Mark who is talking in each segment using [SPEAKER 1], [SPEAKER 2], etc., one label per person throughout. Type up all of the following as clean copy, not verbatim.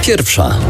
[SPEAKER 1] pierwsza.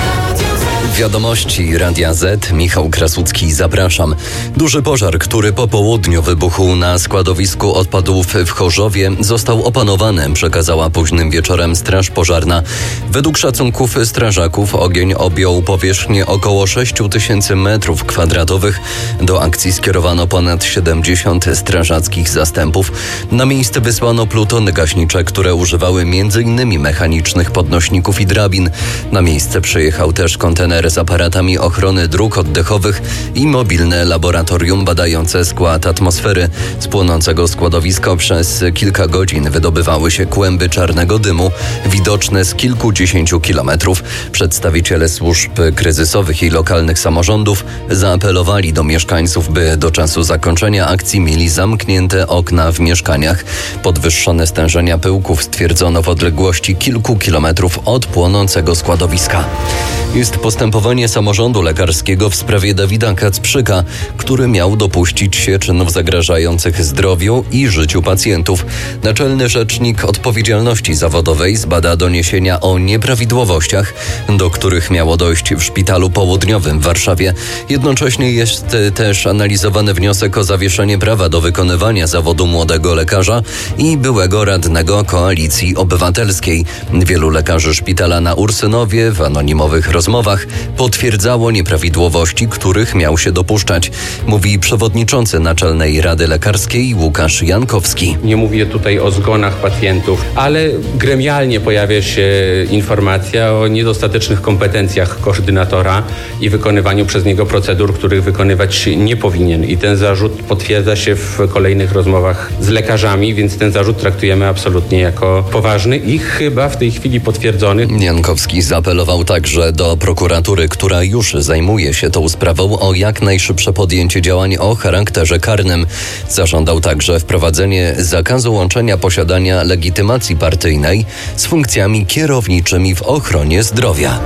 [SPEAKER 1] Wiadomości Radia Z, Michał Krasucki, zapraszam. Duży pożar, który po południu wybuchł na składowisku odpadów w Chorzowie, został opanowany, przekazała późnym wieczorem Straż Pożarna. Według szacunków strażaków ogień objął powierzchnię około 6 000 metrów kwadratowych. Do akcji skierowano ponad 70 strażackich zastępów. Na miejsce wysłano plutony gaśnicze, które używały m.in. mechanicznych podnośników i drabin. Na miejsce przyjechał też kontener z aparatami ochrony dróg oddechowych i mobilne laboratorium badające skład atmosfery. Z płonącego składowiska przez kilka godzin wydobywały się kłęby czarnego dymu, widoczne z kilkudziesięciu kilometrów. Przedstawiciele służb kryzysowych i lokalnych samorządów zaapelowali do mieszkańców, by do czasu zakończenia akcji mieli zamknięte okna w mieszkaniach. Podwyższone stężenia pyłków stwierdzono w odległości kilku kilometrów od płonącego składowiska. Jest postępowanie samorządu lekarskiego w sprawie Dawida Kacprzyka, który miał dopuścić się czynów zagrażających zdrowiu i życiu pacjentów. Naczelny Rzecznik Odpowiedzialności Zawodowej zbada doniesienia o nieprawidłowościach, do których miało dojść w Szpitalu Południowym w Warszawie. Jednocześnie jest też analizowany wniosek o zawieszenie prawa do wykonywania zawodu młodego lekarza i byłego radnego Koalicji Obywatelskiej. Wielu lekarzy szpitala na Ursynowie w anonimowych rozmowach potwierdzało nieprawidłowości, których miał się dopuszczać, mówi przewodniczący Naczelnej Rady Lekarskiej Łukasz Jankowski.
[SPEAKER 2] Nie mówię tutaj o zgonach pacjentów, ale gremialnie pojawia się informacja o niedostatecznych kompetencjach koordynatora i wykonywaniu przez niego procedur, których wykonywać nie powinien. I ten zarzut potwierdza się w kolejnych rozmowach z lekarzami, więc ten zarzut traktujemy absolutnie jako poważny i chyba w tej chwili potwierdzony.
[SPEAKER 1] Jankowski zaapelował także do prokuratury, która już zajmuje się tą sprawą, o jak najszybsze podjęcie działań o charakterze karnym. Zażądał także wprowadzenie zakazu łączenia posiadania legitymacji partyjnej z funkcjami kierowniczymi w ochronie zdrowia.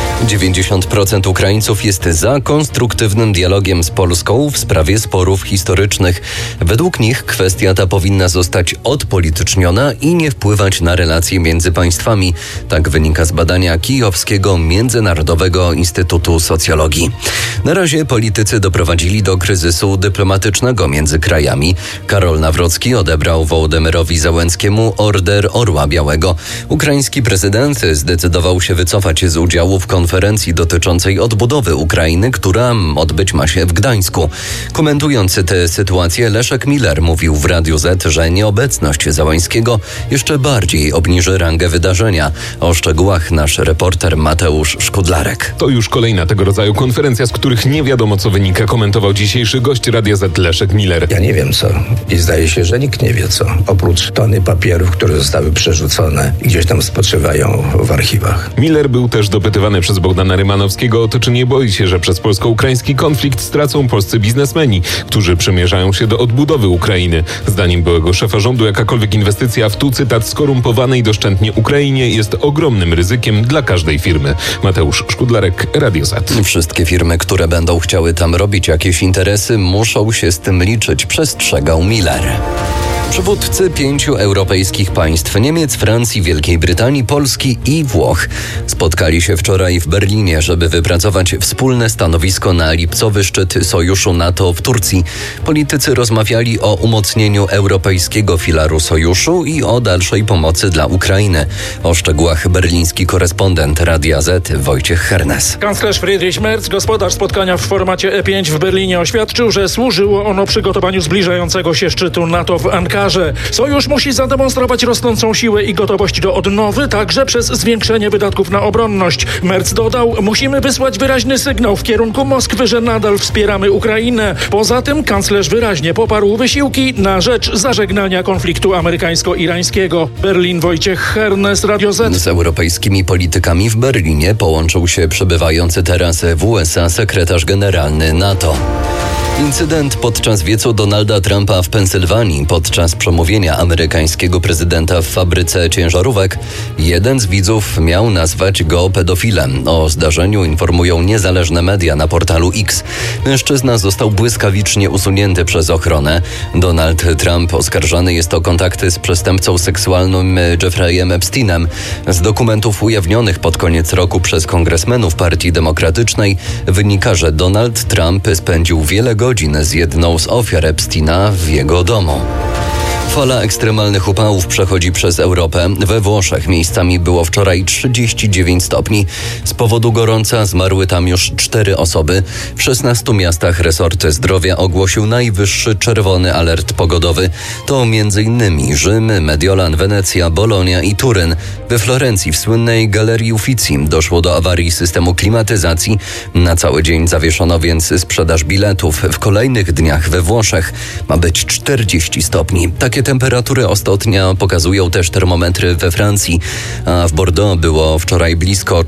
[SPEAKER 1] 90% Ukraińców jest za konstruktywnym dialogiem z Polską w sprawie sporów historycznych. Według nich kwestia ta powinna zostać odpolityczniona i nie wpływać na relacje między państwami. Tak wynika z badania Kijowskiego Międzynarodowego Instytutu Socjologii. Na razie politycy doprowadzili do kryzysu dyplomatycznego między krajami. Karol Nawrocki odebrał Wołodymyrowi Zełenskiemu Order Orła Białego. Ukraiński prezydent zdecydował się wycofać z udziału w konferencji dotyczącej odbudowy Ukrainy, która odbyć ma się w Gdańsku. Komentując tę sytuację, Leszek Miller mówił w Radiu Z, że nieobecność Zełańskiego jeszcze bardziej obniży rangę wydarzenia. O szczegółach nasz reporter Mateusz Szkudlarek.
[SPEAKER 3] To już kolejna tego rodzaju konferencja, z których nie wiadomo co wynika, komentował dzisiejszy gość Radia Z Leszek Miller.
[SPEAKER 4] Ja nie wiem co i zdaje się, że nikt nie wie co, oprócz tony papierów, które zostały przerzucone i gdzieś tam spoczywają w archiwach.
[SPEAKER 3] Miller był też dopytywany przez Bogdana Rymanowskiego o to, czy nie boi się, że przez polsko-ukraiński konflikt stracą polscy biznesmeni, którzy przymierzają się do odbudowy Ukrainy. Zdaniem byłego szefa rządu jakakolwiek inwestycja w, tu cytat, skorumpowanej doszczętnie Ukrainie jest ogromnym ryzykiem dla każdej firmy. Mateusz Szkudlarek, Radio Z.
[SPEAKER 1] Wszystkie firmy, które będą chciały tam robić jakieś interesy, muszą się z tym liczyć, przestrzegał Miller. Przywódcy 5 europejskich państw, Niemiec, Francji, Wielkiej Brytanii, Polski i Włoch, spotkali się wczoraj w Berlinie, żeby wypracować wspólne stanowisko na lipcowy szczyt Sojuszu NATO w Turcji. Politycy rozmawiali o umocnieniu europejskiego filaru sojuszu i o dalszej pomocy dla Ukrainy. O szczegółach berliński korespondent Radia Z Wojciech Hernes.
[SPEAKER 5] Kanclerz Friedrich Merz, gospodarz spotkania w formacie E5 w Berlinie, oświadczył, że służyło ono przygotowaniu zbliżającego się szczytu NATO w Ankarze. Sojusz musi zademonstrować rosnącą siłę i gotowość do odnowy, także przez zwiększenie wydatków na obronność. Merz dodał, musimy wysłać wyraźny sygnał w kierunku Moskwy, że nadal wspieramy Ukrainę. Poza tym kanclerz wyraźnie poparł wysiłki na rzecz zażegnania konfliktu amerykańsko-irańskiego. Berlin, Wojciech Hernes, Radio Z.
[SPEAKER 1] Z europejskimi politykami w Berlinie połączył się przebywający teraz w USA sekretarz generalny NATO. Incydent podczas wiecu Donalda Trumpa w Pensylwanii podczas przemówienia amerykańskiego prezydenta w fabryce ciężarówek. Jeden z widzów miał nazwać go pedofilem. O zdarzeniu informują niezależne media na portalu X. Mężczyzna został błyskawicznie usunięty przez ochronę. Donald Trump oskarżany jest o kontakty z przestępcą seksualnym Jeffreyem Epsteinem. Z dokumentów ujawnionych pod koniec roku przez kongresmenów Partii Demokratycznej wynika, że Donald Trump spędził wiele godzin z jedną z ofiar Epsteina w jego domu. Fala ekstremalnych upałów przechodzi przez Europę. We Włoszech miejscami było wczoraj 39 stopni. Z powodu gorąca zmarły tam już 4 osoby. W 16 miastach resort zdrowia ogłosił najwyższy czerwony alert pogodowy. To m.in. Rzym, Mediolan, Wenecja, Bolonia i Turyn. We Florencji w słynnej Galerii Uffizi doszło do awarii systemu klimatyzacji. Na cały dzień zawieszono więc sprzedaż biletów. W kolejnych dniach we Włoszech ma być 40 stopni. Takie temperatury ostatnio pokazują też termometry we Francji, a w Bordeaux było wczoraj blisko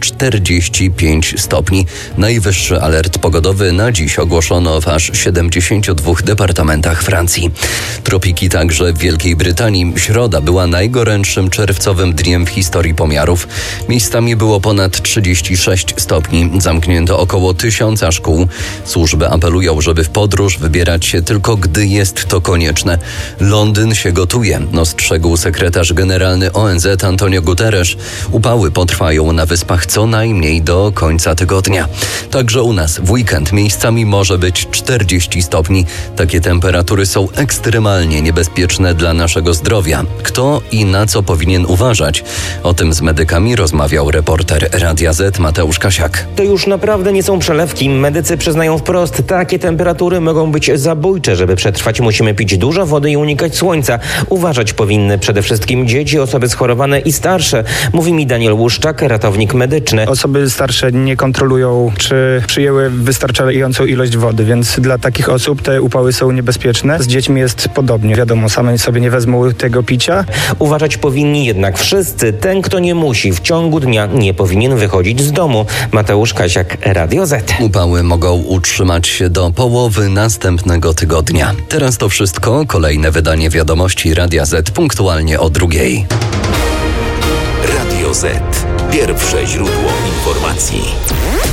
[SPEAKER 1] 45 stopni. Najwyższy alert pogodowy na dziś ogłoszono w aż 72 departamentach Francji. Tropiki także w Wielkiej Brytanii. Środa była najgorętszym czerwcowym dniem w historii pomiarów. Miejscami było ponad 36 stopni. Zamknięto około 1000 szkół. Służby apelują, żeby w podróż wybierać się tylko gdy jest to konieczne. Londyn się gotuje, ostrzegł sekretarz generalny ONZ Antonio Guterres. Upały potrwają na wyspach co najmniej do końca tygodnia. Także u nas w weekend miejscami może być 40 stopni. Takie temperatury są ekstremalnie niebezpieczne dla naszego zdrowia. Kto i na co powinien uważać? O tym z medykami rozmawiał reporter Radia Z Mateusz Kasiak.
[SPEAKER 6] To już naprawdę nie są przelewki. Medycy przyznają wprost, takie temperatury mogą być zabójcze. Żeby przetrwać, musimy pić dużo wody i unikać słońca. Uważać powinny przede wszystkim dzieci, osoby schorowane i starsze, mówi mi Daniel Łuszczak, ratownik medyczny.
[SPEAKER 7] Osoby starsze nie kontrolują, czy przyjęły wystarczającą ilość wody, więc dla takich osób te upały są niebezpieczne. Z dziećmi jest podobnie. Wiadomo, same sobie nie wezmą tego picia.
[SPEAKER 6] Uważać powinni jednak wszyscy. Ten, kto nie musi, w ciągu dnia nie powinien wychodzić z domu. Mateusz Kasiak, Radio Z.
[SPEAKER 1] Upały mogą utrzymać się do połowy następnego tygodnia. Teraz to wszystko. Kolejne wydanie wiadomości Radia Z punktualnie o 2:00.
[SPEAKER 8] Radio Z. Pierwsze źródło informacji.